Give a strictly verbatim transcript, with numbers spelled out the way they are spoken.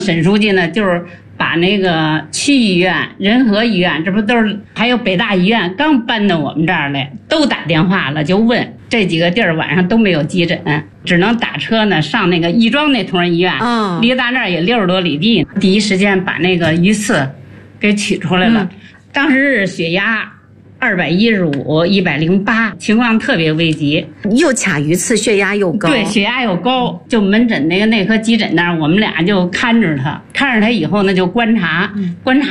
沈书记呢，就是把那个区医院、仁和医院，这不都是还有北大医院刚搬到我们这儿来，都打电话了，就问这几个地儿晚上都没有急诊，只能打车呢上那个亦庄那同仁医院， 嗯， 离咱这儿也六十多里地。第一时间把那个鱼刺给取出来了，嗯、当时血压二百一十五、一百零八，情况特别危急， 又卡鱼刺，血压又高。 对，血压又高，就门诊那个内科急诊那儿，我们俩就看着他，看着他以后呢就观察，嗯、观察。